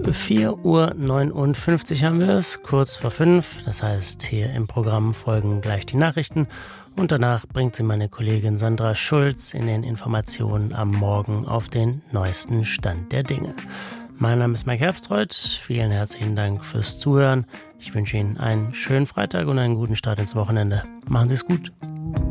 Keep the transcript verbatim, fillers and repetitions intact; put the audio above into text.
vier Uhr neunundfünfzig haben wir es, kurz vor fünf. Das heißt, hier im Programm folgen gleich die Nachrichten. Und danach bringt sie meine Kollegin Sandra Schulz in den Informationen am Morgen auf den neuesten Stand der Dinge. Mein Name ist Mike Herbstreuth. Vielen herzlichen Dank fürs Zuhören. Ich wünsche Ihnen einen schönen Freitag und einen guten Start ins Wochenende. Machen Sie es gut.